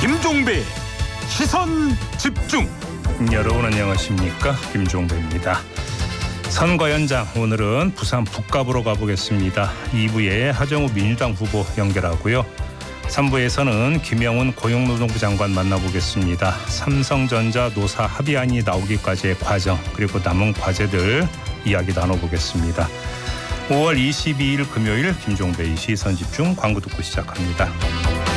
김종배 시선 집중. 여러분 안녕하십니까, 김종배입니다. 선거 현장, 오늘은 부산 북갑으로 가보겠습니다. 2부에 하정우 민주당 후보 연결하고요. 3부에서는 김영훈 고용노동부 장관 만나보겠습니다. 삼성전자 노사 합의안이 나오기까지의 과정, 그리고 남은 과제들 이야기 나눠보겠습니다. 5월 22일 금요일 김종배의 시선 집중, 광고 듣고 시작합니다.